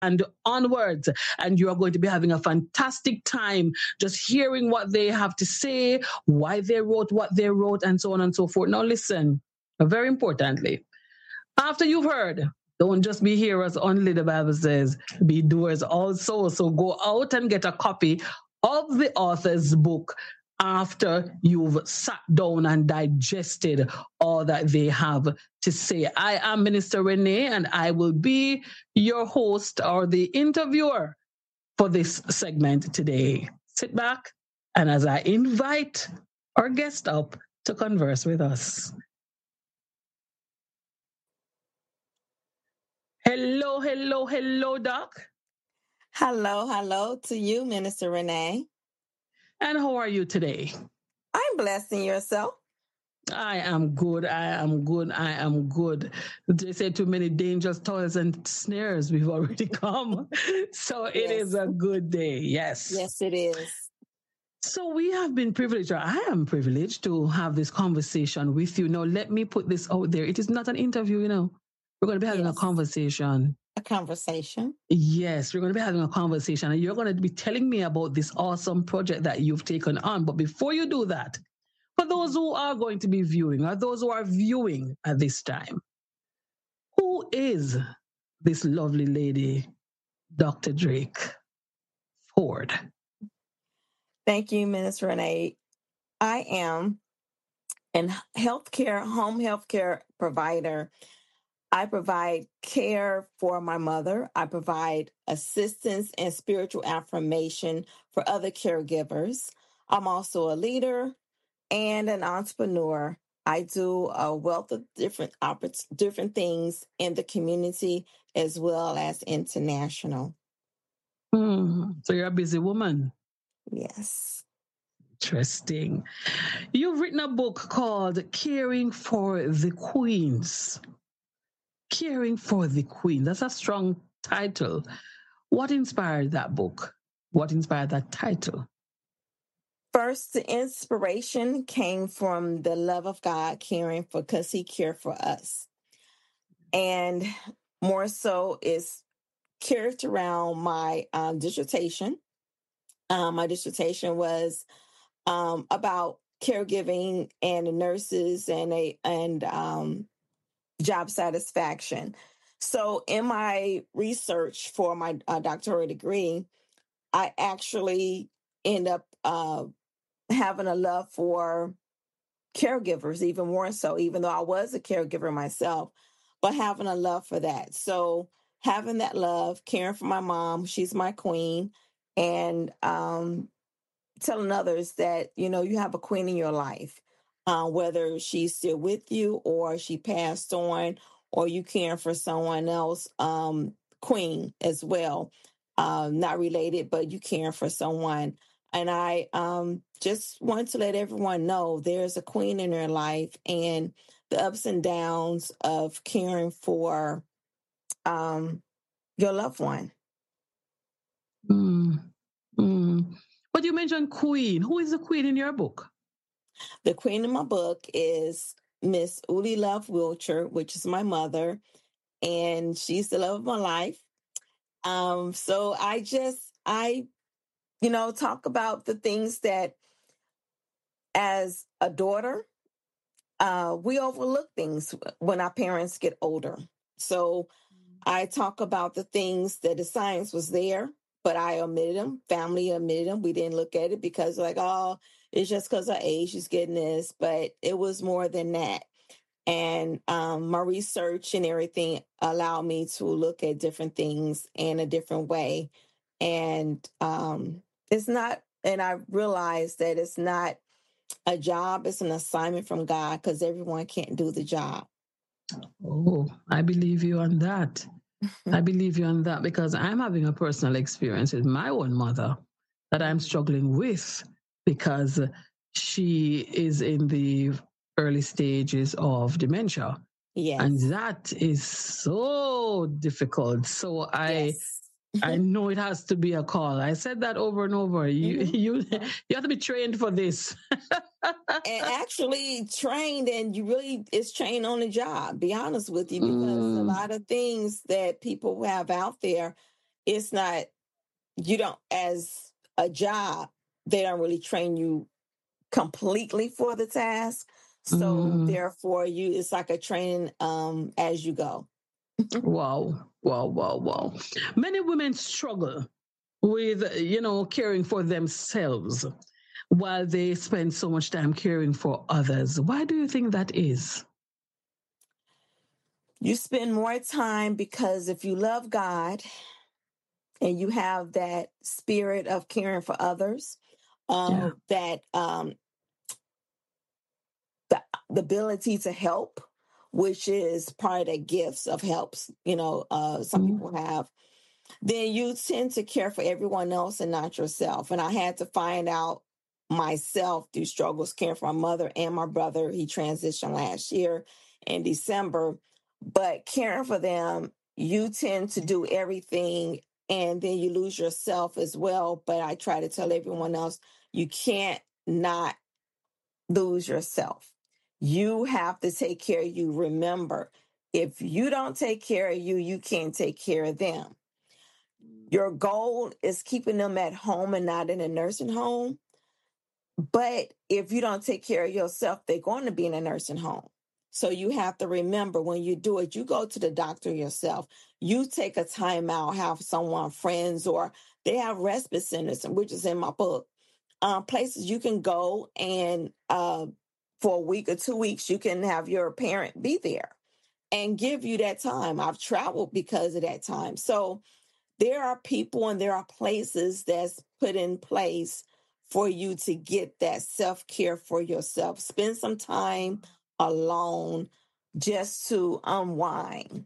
and onwards. And you are going to be having a fantastic time just hearing what they have to say, why they wrote what they wrote, and so on and so forth. Now, listen, very importantly, after you've heard, don't just be hearers only, the Bible says, be doers also. So go out and get a copy of the author's book after you've sat down and digested all that they have to say. I am Minister Renee, and I will be your host or the interviewer for this segment today. Sit back, and as I invite our guest up to converse with us. Hello, hello, hello, Doc. Hello to you, Minister Renee. And how are you today? I'm blessing yourself. I am good. I am good. I am good. They say too many dangers, toils, and snares we've already come. So it is a good day. Yes. Yes, it is. So we have been privileged, or I am privileged to have this conversation with you. Now, let me put this out there. It is not an interview, We're going to be having a conversation. A conversation? Yes, we're going to be having a conversation, and you're going to be telling me about this awesome project that you've taken on. But before you do that, for those who are going to be viewing or those who are viewing at this time, who is this lovely lady, Dr. Drake Ford? Thank you, Minister Renee. I am a home healthcare provider. I provide care for my mother. I provide assistance and spiritual affirmation for other caregivers. I'm also a leader and an entrepreneur. I do a wealth of different things in the community as well as international. So you're a busy woman. Yes. Interesting. You've written a book called Caring for the Queens. Caring for the Queen. That's a strong title. What inspired that book? What inspired that title? First, the inspiration came from the love of God caring for, because he cared for us. And more so is character around my dissertation. My dissertation was about caregiving and nurses and job satisfaction. So in my research for my doctoral degree, I actually end up having a love for caregivers, even more so, even though I was a caregiver myself, but having a love for that. So having that love, caring for my mom, she's my queen, and telling others that, you have a queen in your life, whether she's still with you or she passed on or you caring for someone else, queen as well, not related, but you caring for someone. And I just want to let everyone know there's a queen in their life, and the ups and downs of caring for your loved one. But you mentioned queen. Who is the queen in your book? The queen in my book is Miss Uli Love Wilcher, which is my mother, and she's the love of my life. So I talk about the things that as a daughter, we overlook things when our parents get older. So I talk about the things that the science was there, but I omitted them. Family omitted them. We didn't look at it because it's just because of age, she's getting this. But it was more than that. And my research and everything allowed me to look at different things in a different way. And it's not, and I realized that it's not a job, it's an assignment from God, because everyone can't do the job. Oh, I believe you on that. I believe you on that because I'm having a personal experience with my own mother that I'm struggling with because she is in the early stages of dementia. Yes. And that is so difficult. So I know it has to be a call. I said that over and over. You have to be trained for this. And actually trained, and it's trained on the job, be honest with you, because a lot of things that people have out there, it's not, you don't, as a job, they don't really train you completely for the task. So therefore it's like a training as you go. Wow, wow, wow, wow. Many women struggle with, caring for themselves while they spend so much time caring for others. Why do you think that is? You spend more time because if you love God and you have that spirit of caring for others, that the ability to help, which is part of the gifts of helps, some people have, then you tend to care for everyone else and not yourself. And I had to find out myself through struggles caring for my mother and my brother. He transitioned last year in December. But caring for them, you tend to do everything and then you lose yourself as well. But I try to tell everyone else, you can't not lose yourself. You have to take care of you. Remember, if you don't take care of you, you can't take care of them. Your goal is keeping them at home and not in a nursing home. But if you don't take care of yourself, they're going to be in a nursing home. So you have to remember when you do it, you go to the doctor yourself. You take a time out, have someone, friends, or they have respite centers, which is in my book. Places you can go and for a week or 2 weeks, you can have your parent be there and give you that time. I've traveled because of that time. So there are people and there are places that's put in place for you to get that self-care for yourself. Spend some time alone just to unwind.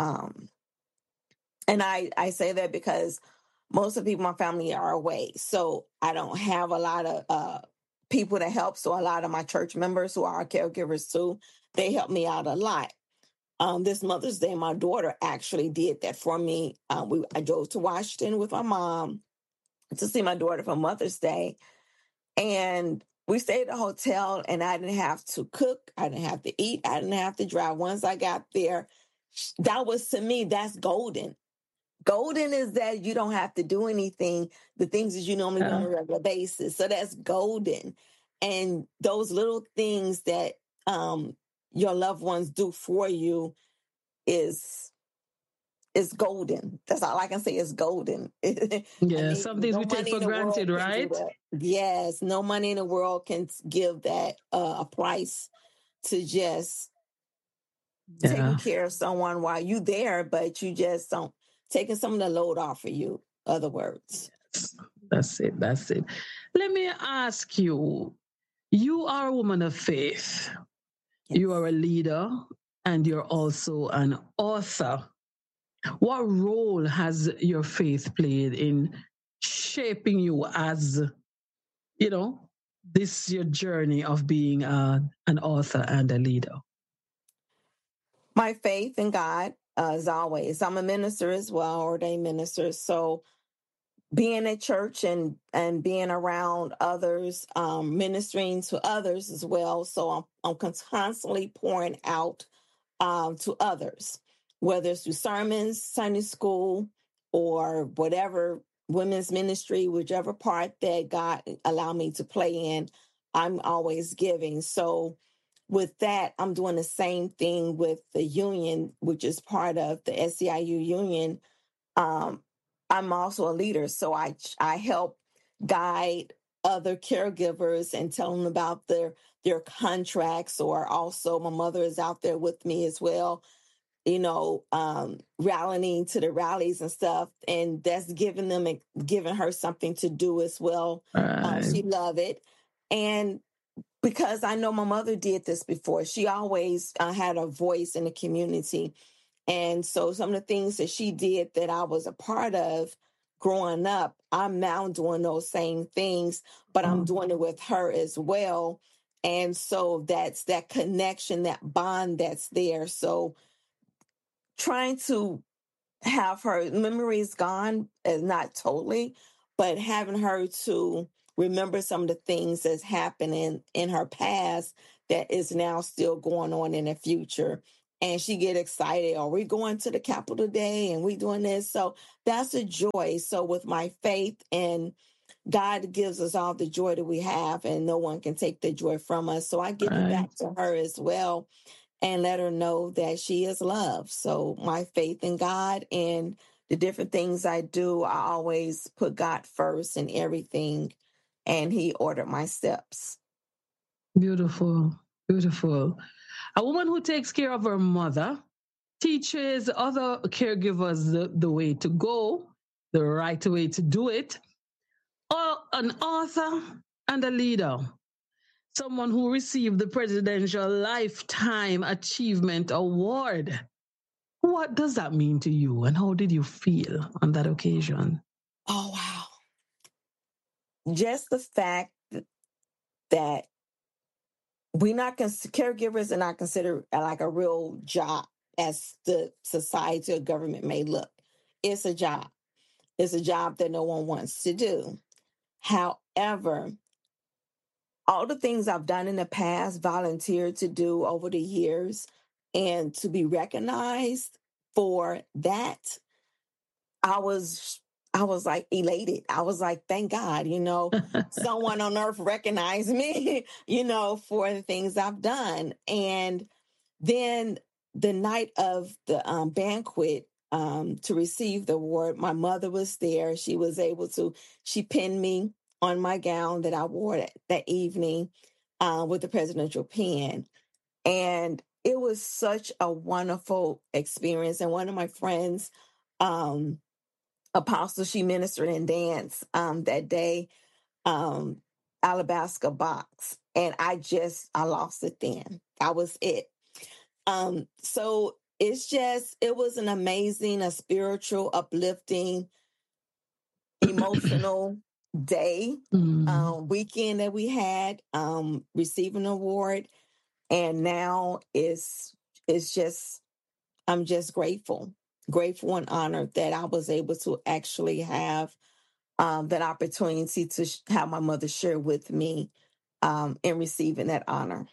And I say that because most of the people in my family are away. So I don't have a lot of people to help. So a lot of my church members who are caregivers too, they help me out a lot. This Mother's Day, my daughter actually did that for me. I drove to Washington with my mom to see my daughter for Mother's Day. And we stayed at a hotel and I didn't have to cook. I didn't have to eat. I didn't have to drive. Once I got there, that was, to me, that's golden. Golden is that you don't have to do anything, the things that you normally do on a regular basis. So that's golden. And those little things that your loved ones do for you is golden. That's all I can say is golden. Yeah, some things no we take money for in the granted, world can do right? that. Yes, no money in the world can give that a price to just taking care of someone while you there, but you just don't taking some of the load off of you. Other words. That's it. That's it. Let me ask you, you are a woman of faith. Yes. You are a leader and you're also an author. What role has your faith played in shaping you as, this your journey of being an author and a leader? My faith in God, as always. I'm a minister as well, ordained minister. So being at church and being around others, ministering to others as well. So I'm constantly pouring out to others, whether it's through sermons, Sunday school, or whatever women's ministry, whichever part that God allowed me to play in, I'm always giving. So with that, I'm doing the same thing with the union, which is part of the SEIU union. I'm also a leader, so I help guide other caregivers and tell them about their contracts. Or also, my mother is out there with me as well, rallying to the rallies and stuff, and that's giving her something to do as well. Right. She love it, and because I know my mother did this before, she always had a voice in the community. And so some of the things that she did that I was a part of growing up, I'm now doing those same things, but I'm doing it with her as well. And so that's that connection, that bond that's there. So trying to have her memories gone, not totally, but having her to remember some of the things that's happening in her past that is now still going on in the future. and she get excited. Are we going to the Capitol today? And we doing this. So that's a joy. So with my faith, and God gives us all the joy that we have, and no one can take the joy from us. So I give it Right. back to her as well, and let her know that she is loved. So my faith in God and the different things I do, I always put God first in everything, and He ordered my steps. Beautiful. Beautiful. A woman who takes care of her mother teaches other caregivers the way to go, the right way to do it. Or an author and a leader, someone who received the Presidential Lifetime Achievement Award. What does that mean to you, and how did you feel on that occasion? Oh, wow. Just the fact that caregivers are not considered like a real job as the society or government may look. It's a job. It's a job that no one wants to do. However, all the things I've done in the past, volunteered to do over the years, and to be recognized for that, I was like elated. I was like, thank God, someone on earth recognized me, for the things I've done. And then the night of the banquet, to receive the award, my mother was there. She pinned me on my gown that I wore that evening with the presidential pin. And it was such a wonderful experience. And one of my friends, Apostle, she ministered and danced that day, Alabaster Box. And I lost it then. That was it. So it was an amazing, a spiritual, uplifting, emotional day, weekend that we had, receiving an award. And now I'm just grateful and honored that I was able to actually have that opportunity to have my mother share with me in receiving that honor.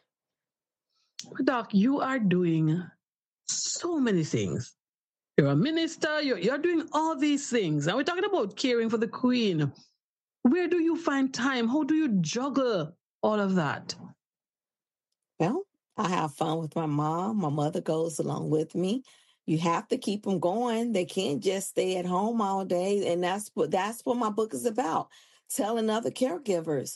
Doc, you are doing so many things. You're a minister, you're doing all these things. And we're talking about caring for the Queen. Where do you find time? How do you juggle all of that? Well, I have fun with my mom. My mother goes along with me. You have to keep them going. They can't just stay at home all day. And that's what my book is about. Telling other caregivers,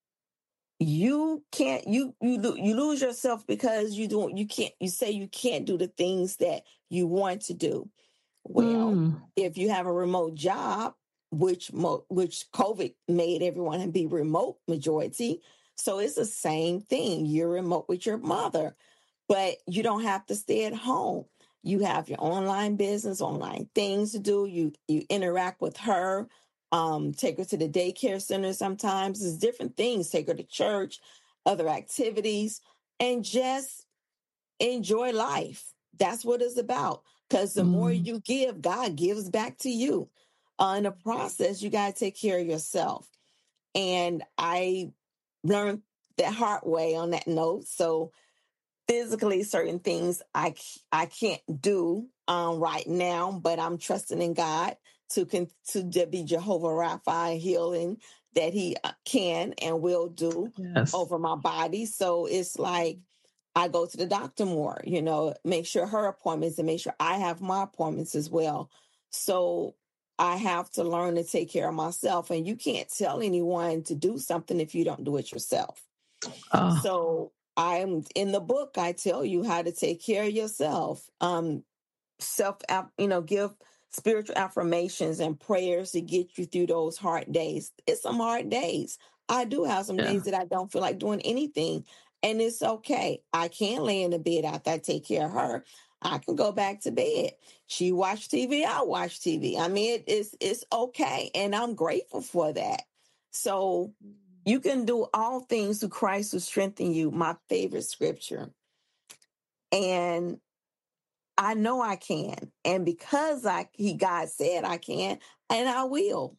you can't you lose yourself because you say you can't do the things that you want to do. Well, if you have a remote job, which COVID made everyone be remote majority, so it's the same thing. You're remote with your mother, but you don't have to stay at home. You have your online business, online things to do. You interact with her. Take her to the daycare center sometimes. There's different things. Take her to church, other activities, and just enjoy life. That's what it's about. Because the more you give, God gives back to you. In the process, you got to take care of yourself. And I learned the hard way on that note. So physically, certain things I can't do right now, but I'm trusting in God to be Jehovah Rapha, healing that He can and will do over my body. So it's like I go to the doctor more, make sure her appointments and make sure I have my appointments as well. So I have to learn to take care of myself, and you can't tell anyone to do something if you don't do it yourself. So I'm in the book. I tell you how to take care of yourself. Give spiritual affirmations and prayers to get you through those hard days. It's some hard days. I do have some days that I don't feel like doing anything, and it's okay. I can lay in the bed after I take care of her. I can go back to bed. She watch TV. I watch TV. I mean, it's okay, and I'm grateful for that. So you can do all things through Christ who strengthen you. My favorite scripture. And I know I can. And because God said I can, and I will.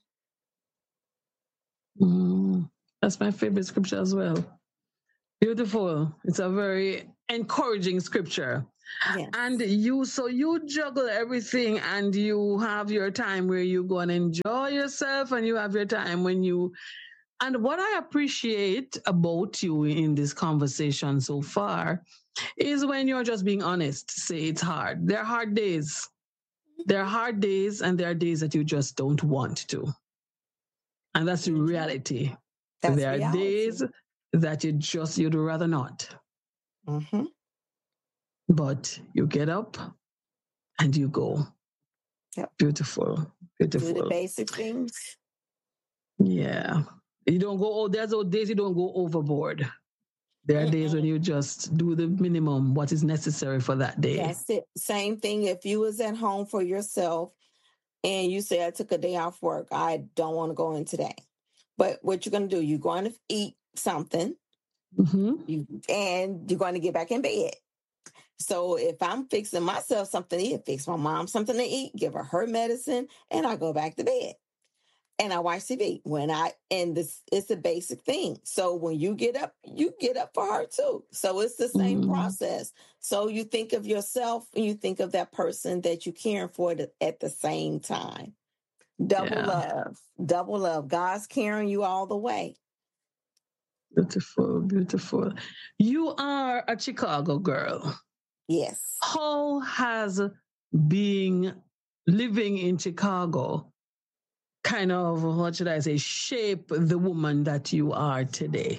That's my favorite scripture as well. Beautiful. It's a very encouraging scripture. Yes. And you juggle everything, and you have your time where you go and enjoy yourself, and you have your time when you. And what I appreciate about you in this conversation so far is when you're just being honest. Say it's hard. There are hard days. There are hard days, and there are days that you just don't want to. And that's the reality. That's there are reality. days that you'd rather not. Mm-hmm. But you get up and you go. Yep. Beautiful. Beautiful. Do the basic things. Yeah. You don't go, there's those days you don't go overboard. There are days when you just do the minimum, what is necessary for that day. That's it. Same thing if you was at home for yourself and you say, I took a day off work, I don't want to go in today. But what you're going to do, you're going to eat something, and you're going to get back in bed. So if I'm fixing myself something to eat, fix my mom something to eat, give her medicine, and I go back to bed. And I watch TV it's a basic thing. So when you get up for her too. So it's the same process. So you think of yourself and you think of that person that you're caring for at the same time. Double love. God's carrying you all the way. Beautiful, beautiful. You are a Chicago girl. Yes. How has being living in Chicago kind of, what should I say, shape the woman that you are today?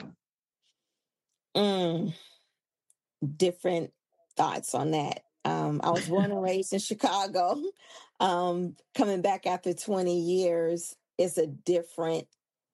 Different thoughts on that. I was born and raised in Chicago. Coming back after 20 years is a difference.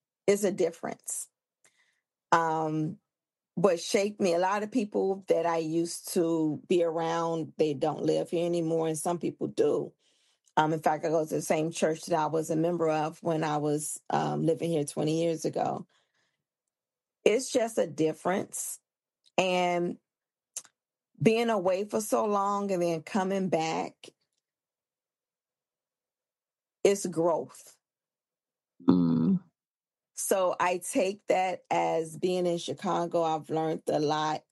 What shaped me, a lot of people that I used to be around, they don't live here anymore, and some people do. In fact, I go to the same church that I was a member of when I was living here 20 years ago. It's just a difference. And being away for so long and then coming back, it's growth. So I take that as being in Chicago, I've learned a lot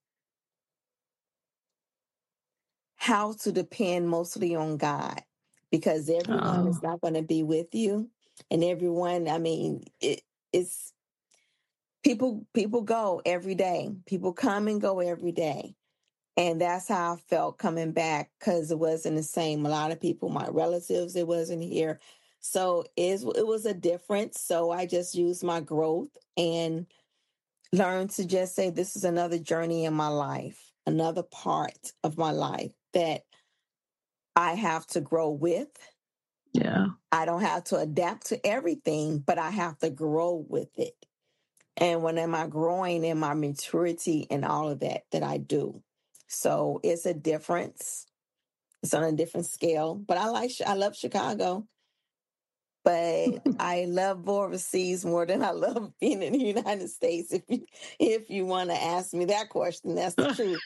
how to depend mostly on God, because everyone is not going to be with you. And everyone, I mean, it's people go every day. People come and go every day. And that's how I felt coming back, because it wasn't the same. A lot of people, my relatives, it wasn't here. So it was a difference. So I just used my growth and learned to just say, this is another journey in my life, another part of my life that I have to grow with. Yeah. I don't have to adapt to everything, but I have to grow with it. And when am I growing in my maturity and all of that I do? So it's a difference. It's on a different scale, but I love Chicago, but I love overseas more than I love being in the United States. If you want to ask me that question, that's the truth.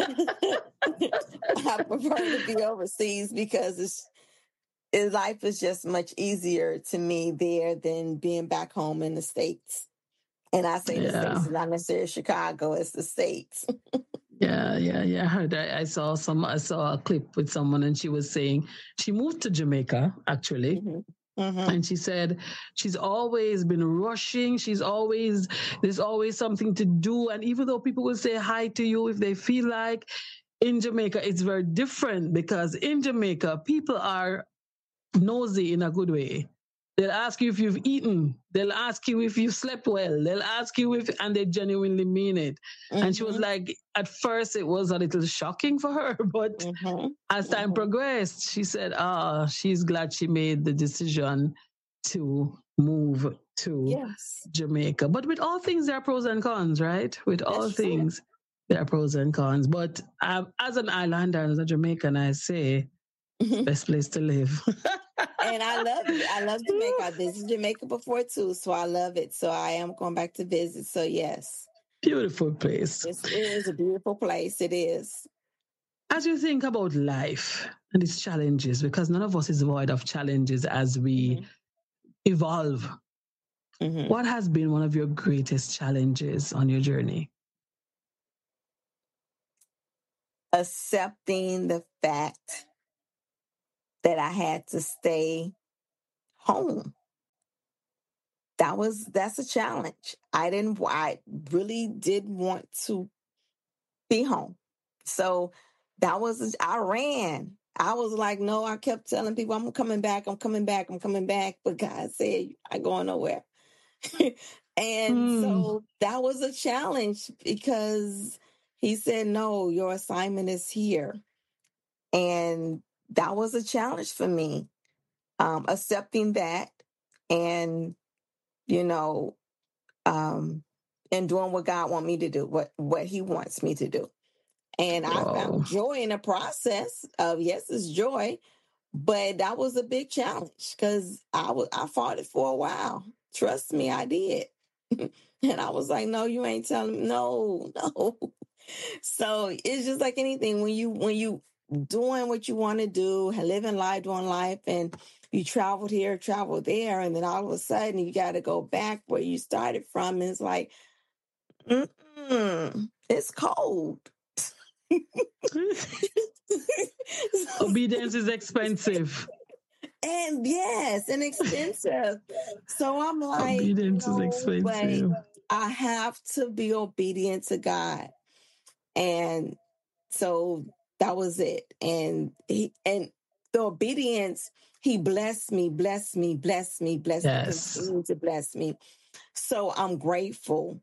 I prefer to be overseas because life is just much easier to me there than being back home in the States. And I say the States is not necessarily Chicago, it's the States. Yeah. I heard. I saw a clip with someone, and she was saying she moved to Jamaica actually, and she said she's always been rushing. There's always something to do, and even though people will say hi to you if they feel like, in Jamaica it's very different, because in Jamaica people are nosy in a good way. They'll ask you if you've eaten. They'll ask you if you've slept well. They'll ask you and they genuinely mean it. And she was like, at first it was a little shocking for her, but as time progressed, she said, she's glad she made the decision to move to Jamaica. But with all things, there are pros and cons, right? With all things, there are pros and cons. But as an islander, as a Jamaican, I say, best place to live. And I love it. I love Jamaica. I visited Jamaica before too, so I love it. So I am going back to visit. So yes. Beautiful place. It is a beautiful place. It is. As you think about life and its challenges, because none of us is void of challenges as we evolve, what has been one of your greatest challenges on your journey? accepting the fact that I had to stay home. That's a challenge. I really did want to be home. So I ran. I was like, no, I kept telling people, I'm coming back, I'm coming back, I'm coming back. But God said, I'm going nowhere. And so that was a challenge because he said, no, your assignment is here. And that was a challenge for me, accepting that and, you know, and doing what God wants me to do, what he wants me to do. And I found joy in the process of, yes, it's joy, but that was a big challenge because I fought it for a while. Trust me, I did. And I was like, no, you ain't telling me. No. So it's just like anything when you doing what you want to do, living life, doing life, and you traveled here, traveled there, and then all of a sudden you got to go back where you started from. And it's like, it's cold. Obedience is expensive. And yes, and expensive. So I'm like, obedience is expensive. But I have to be obedient to God. And so that was it. And the obedience, he blessed me, Yes. continued to bless me. So I'm grateful.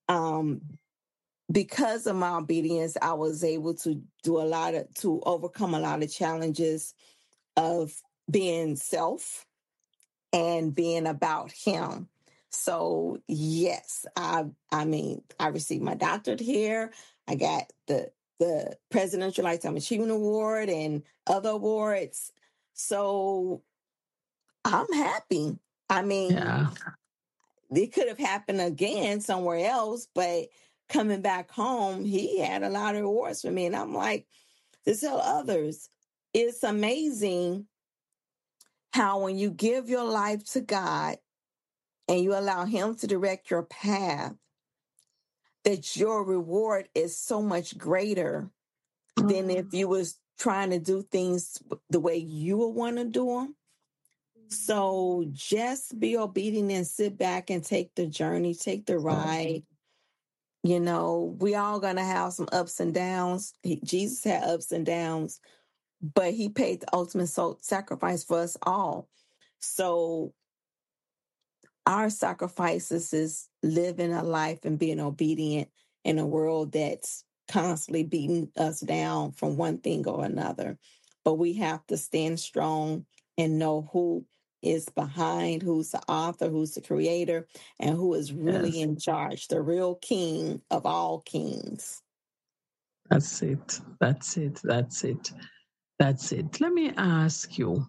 Because of my obedience, I was able to to overcome a lot of challenges of being self and being about him. So yes, I received my doctorate here. I got the Presidential Lifetime Achievement Award and other awards. So I'm happy. I mean, it could have happened again somewhere else, but coming back home, he had a lot of awards for me. And I'm like, to tell others, it's amazing how when you give your life to God and you allow him to direct your path, that your reward is so much greater than if you was trying to do things the way you would want to do them. So just be obedient and sit back and take the journey, take the ride. You know, we all going to have some ups and downs. Jesus had ups and downs, but he paid the ultimate sacrifice for us all. So our sacrifices is living a life and being obedient in a world that's constantly beating us down from one thing or another. But we have to stand strong and know who is behind, who's the author, who's the creator, and who is really in charge, the real king of all kings. That's it. That's it. That's it. That's it. Let me ask you,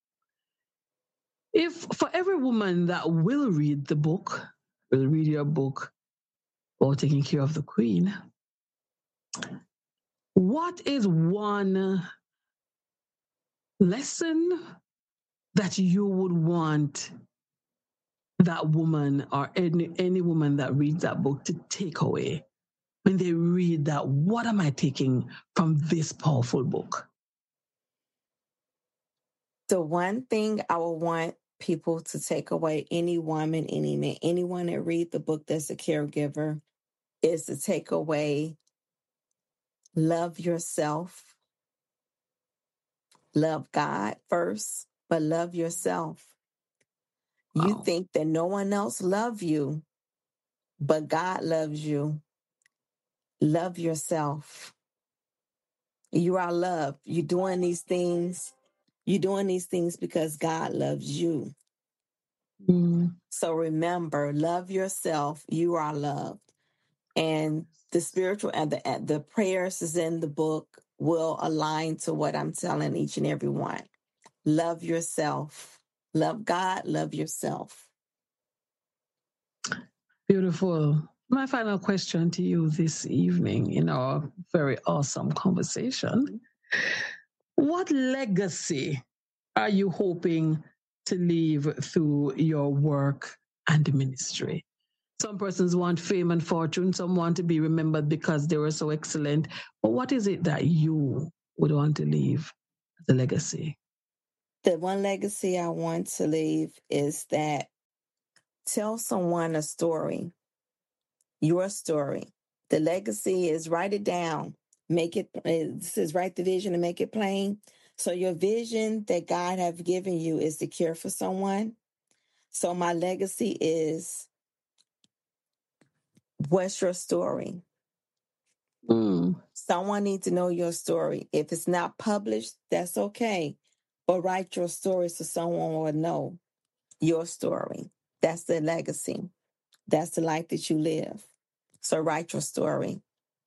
if for every woman that will read the book, will read your book about taking care of the queen, what is one lesson that you would want that woman or any woman that reads that book to take away when they read that? What am I taking from this powerful book? The one thing I would want people to take away, any woman, any man, anyone that read the book that's a caregiver, is to take away, love yourself, love God first, but love yourself. Wow. You think that no one else loves you, but God loves you. Love yourself. You are loved. You're doing these things. You're doing these things because God loves you. So remember, love yourself. You are loved. And the spiritual and the prayers is in the book will align to what I'm telling each and every one. Love yourself. Love God. Love yourself. Beautiful. My final question to you this evening in our very awesome conversation: what legacy are you hoping to leave through your work and ministry? Some persons want fame and fortune. Some want to be remembered because they were so excellent. But what is it that you would want to leave as a legacy? The one legacy I want to leave is that tell someone a story, your story. The legacy is write it down, it says write the vision and make it plain. So your vision that God have given you is to care for someone. So my legacy is, what's your story? Someone needs to know your story. If it's not published, that's okay. But write your story so someone will know your story. That's the legacy. That's the life that you live. So write your story.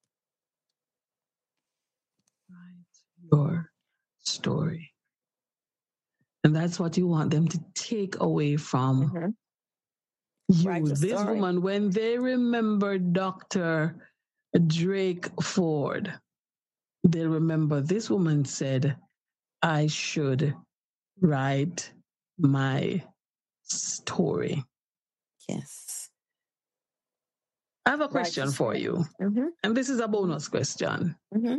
Write your story. And that's what you want them to take away from you. This story. woman, when they remember Dr. Drake Ford, they'll remember this woman said, I should write my story. Yes. I have a question for you. And this is a bonus question.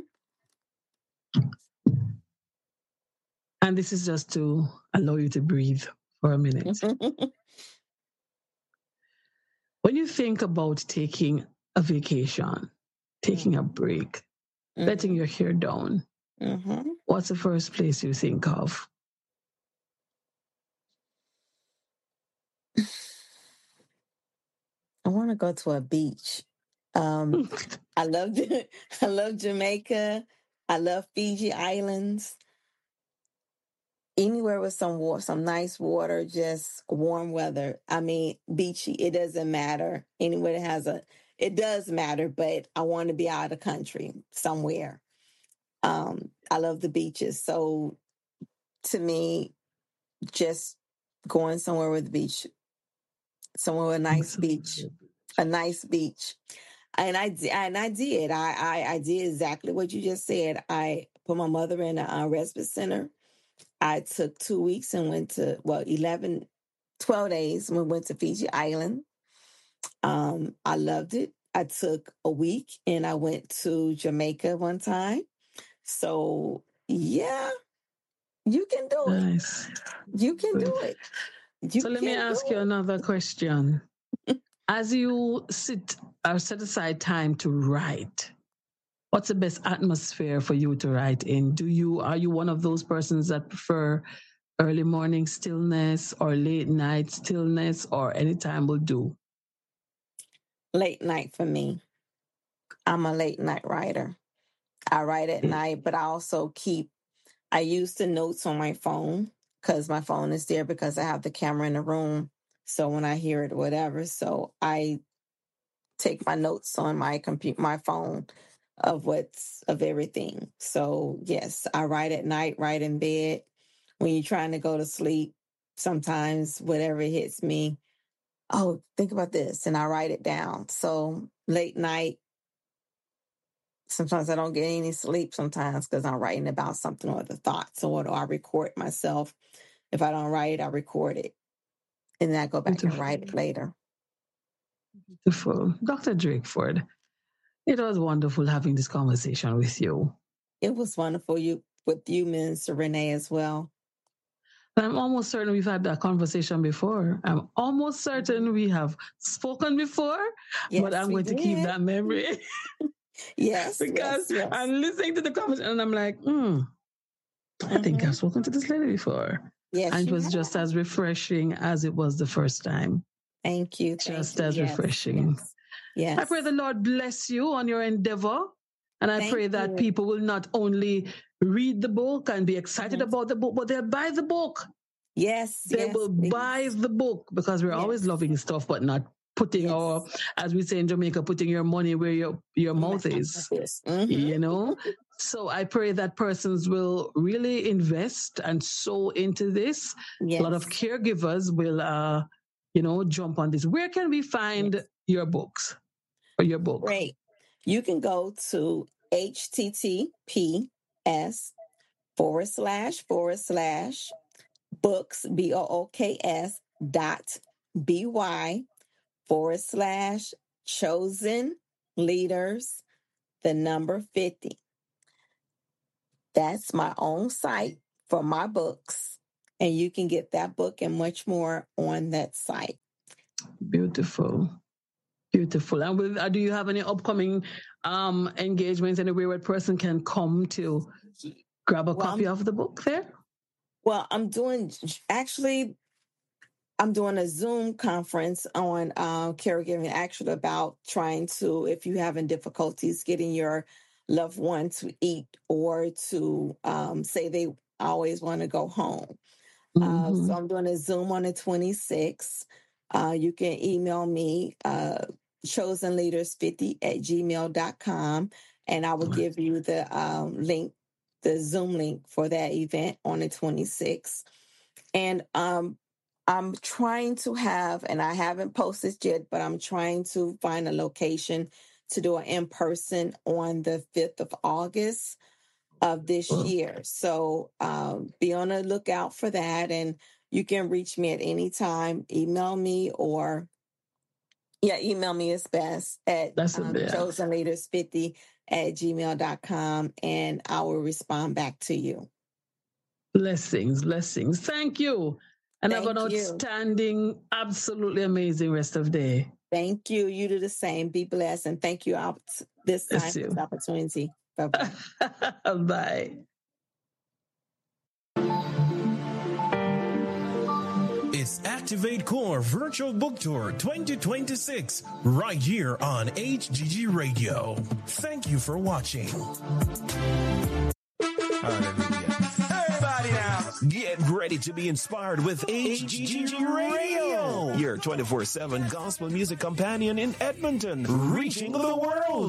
And this is just to allow you to breathe for a minute. When you think about taking a vacation, taking a break, letting your hair down, what's the first place you think of? I want to go to a beach. I love Jamaica. I love Fiji Islands. Anywhere with some nice water, just warm weather. I mean, beachy. It doesn't matter. Anywhere that it does matter, but I want to be out of the country somewhere. I love the beaches. So to me, just going somewhere with the beach, somewhere with a nice beach, And I did. I did exactly what you just said. I put my mother in a respite center. I took 2 weeks and went to 12 days and we went to Fiji Island. I loved it. I took a week and I went to Jamaica one time. So yeah, you can do it. You can do it. So let me ask you another question. As you set aside time to write, what's the best atmosphere for you to write in? Are you one of those persons that prefer early morning stillness or late night stillness, or any time will do? Late night for me. I'm a late night writer. I write at night, but I use the notes on my phone because my phone is there because I have the camera in the room. So when I hear it, whatever. So I take my notes on my my phone of everything. So yes, I write at night, write in bed. When you're trying to go to sleep, sometimes whatever hits me, oh, think about this, and I write it down. So late night, sometimes I don't get any sleep sometimes because I'm writing about something or the thoughts, or I record myself. If I don't write it, I record it. And then I go back and write it later. Beautiful. Dr. Drake Ford, it was wonderful having this conversation with you. It was wonderful with you, Ms. Renee, as well. I'm almost certain we've had that conversation before. I'm almost certain we have spoken before, but I'm going to keep that memory. Yes. Because I'm listening to the conversation and I'm like, I think I've spoken to this lady before. Yes. And it was just as refreshing as it was the first time. Thank you. Just as refreshing. Yes. I pray the Lord bless you on your endeavor. And I pray that people will not only read the book and be excited about the book, but they'll buy the book. Yes. They will buy the book, because we're always loving stuff, but not putting our, as we say in Jamaica, putting your money where your mouth is. You know? So I pray that persons will really invest and sow into this. A lot of caregivers will jump on this. Where can we find your books or your book? Great. You can go to https:// books, BOOKS.by /chosen leaders, the number 50. That's my own site for my books. And you can get that book and much more on that site. Beautiful. Beautiful. And do you have any upcoming engagements anywhere where a person can come to grab a copy of the book there? Well, I'm doing a Zoom conference on caregiving, actually about trying to, if you're having difficulties getting your loved one to eat or to say they always want to go home. Mm-hmm. So I'm doing a Zoom on the 26th. You can email me, chosenleaders50@gmail.com, and I will give you the link, the Zoom link for that event on the 26th. And I'm trying to have, and I haven't posted yet, but I'm trying to find a location to do an in-person on the 5th of August of this year. So be on the lookout for that. And you can reach me at any time. Email me email me is best at chosenleaders50@gmail.com, and I will respond back to you. Blessings. Thank you. And have an outstanding, absolutely amazing rest of the day. Thank you. You do the same. Be blessed. And thank you this time for this opportunity. Bye-bye. Bye. It's Activate Core Virtual Book Tour 2026 right here on HGG Radio. Thank you for watching. Everybody now, get ready to be inspired with HGG Radio, your 24/7 gospel music companion in Edmonton, reaching the world.